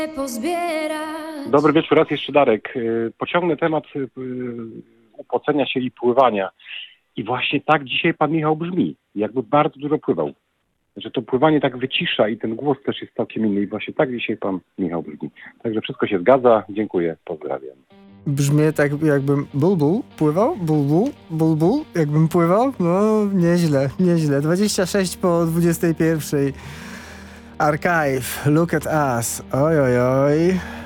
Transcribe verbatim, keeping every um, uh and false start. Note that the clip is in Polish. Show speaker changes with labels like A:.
A: pozbierać.
B: Dobry wieczór, raz jeszcze Darek. Y, Pociągnę temat y, upocenia się i pływania. I właśnie tak dzisiaj pan Michał brzmi, jakby bardzo dużo pływał. Że to pływanie tak wycisza i ten głos też jest całkiem inny. I właśnie tak dzisiaj pan Michał brzmi. Także wszystko się zgadza. Dziękuję, pozdrawiam.
C: Brzmię tak, jakbym bulbul pływał, bulbul, bulbul, jakbym pływał, no nieźle, nieźle. dwadzieścia sześć po dwudziestej pierwszej. Archive, look at us, oj, oj, oj.